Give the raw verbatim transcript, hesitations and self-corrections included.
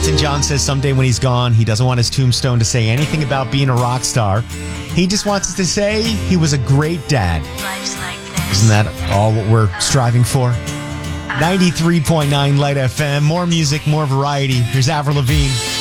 Elton John says someday when he's gone, he doesn't want his tombstone to say anything about being a rock star. He just wants us to say he was a great dad. Life's like this. Isn't that all what we're striving for? ninety-three point nine Light F M. More music, more variety. Here's Avril Lavigne.